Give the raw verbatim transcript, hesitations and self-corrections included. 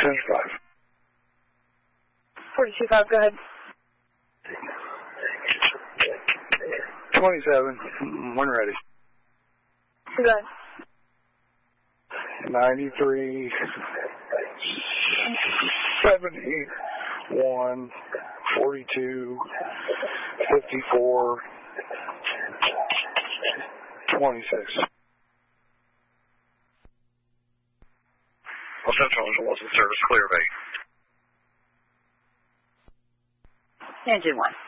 five. forty-two five, go ahead. twenty-seven, when ready. Go ahead. ninety-three, seventy-one, forty-two, fifty-four, twenty-six. Well, Central is Wilson service, clear of eight. Engine one.